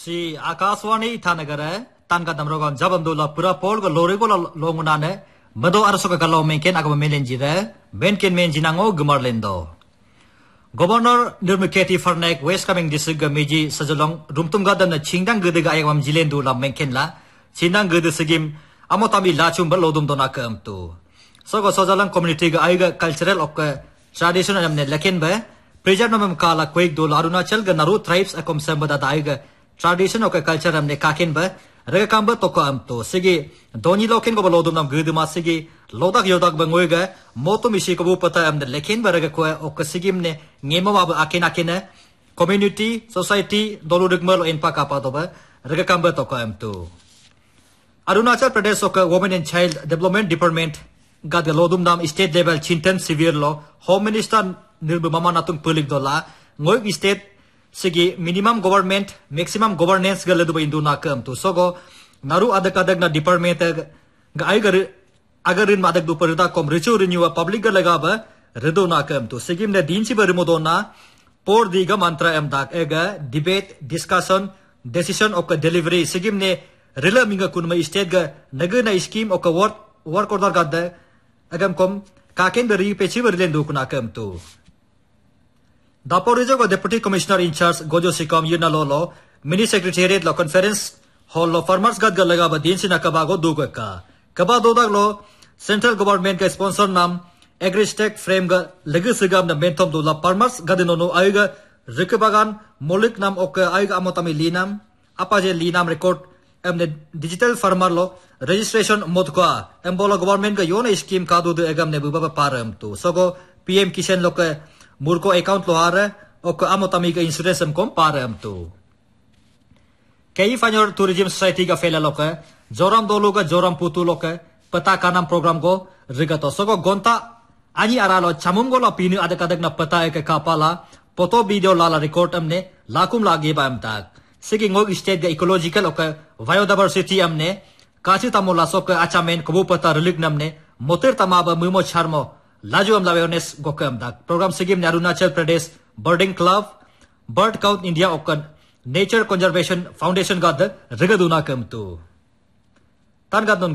si Akaswani Tanagara, Tanka Damrogan, Jabandula, Pura Polga, Lorigola Longunane, Mado Arsoka Galomenken, Agamenjire, Benken Menjinango, Gumarlendo. Governor Nurmuketi Farnek, West Coming District Meji, Sajalong, Rumtungadan, Chindang Gudiga Ayam Jilendula Menkenla, Chindang Gudisigim, Amotami Lachum Balodum Donakam too. So go Sajalang community Aiga cultural of traditional Lakenbe, Prejanam Kala Quake do Arunachal, Naru tribes a comsamba Aiga, tradition of culture am Nekakenbe, Rekamba Toko Amto, Sigi, Doni Loken Gobalodum of Guduma Sigi, Lodak Yodak Banguega, Moto Mishikabu Pata am the Leken Baragakwe, Okasigimne, Nemaba Akenakene, community, society, Doludugmel in Pakapadoba, Rekamba Toko Amto. Arunachal Pradesh Oka Women and Child Development Department got the Lodum Dam state level Chintan severe law, Home Minister Nirbumama Natung Pulik Dola, Ngoik state Sigi minimum government, maximum governance Galedu Induna Kam to Sogo, Naru Adakadagna Department Agarin Madak Duperita com Richu Renew a public Galagaba, Reduna Kam to Sigim the Dinchiba Remodona, Por Diga Mantra Mdak Ega, debate, discussion, decision of delivery, Sigimne. Rela minga kunma state ga nagana scheme oka work order gadda agam kom kaken beri pechiver lendu kuna kam tu Daporijo go deputy commissioner in charge gojo sikam yunalolo mini secretariat lo conference hall lo farmers gad ga laga ba din sina kabago duga ka kaba dodag lo central government ka sponsor nam agristech frame ga legasigam na mentom do la farmers gadinono aiga rikebagan molik nam oka aiga amotami linam apaje linam record amne digital farmer lo registration modka embolo government ka yona scheme ka du egam ne buba param tu sogo pm kisan lo ka murko account lo hare o ka amotami ka insurance kom param tu kei fanyor tourism society ka fela lo ka joram dolo ka joram putu lo ka pata kanam program go rigato sogo gonta ani aralo chamum go lo pinu adakadak na pata ka kapala poto video lala record amne lakum lagi ba amtak Sigi ngog state ga ecological oka biodiversity amne kachi tamola soka achamen kubupata relic namne moter tamaba mumo charmo laju am awareness gokam dak program sigim Arunachal Pradesh Birding Club Bird Count India okan Nature Conservation Foundation gad rigaduna kam tu tan gadnon